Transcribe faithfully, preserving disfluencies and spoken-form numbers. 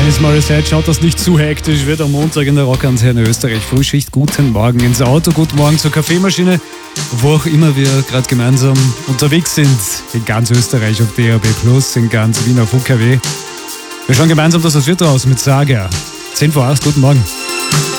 Alanis Morissette, schaut, dass nicht zu hektisch wird am Montag in der Rockantenne Österreich. Frühschicht, guten Morgen ins Auto, guten Morgen zur Kaffeemaschine, wo auch immer wir gerade gemeinsam unterwegs sind. In ganz Österreich auf D A B plus, in ganz Wien auf U K W. Wir schauen gemeinsam, dass das wird raus mit Saga. zehn vor acht, guten Morgen.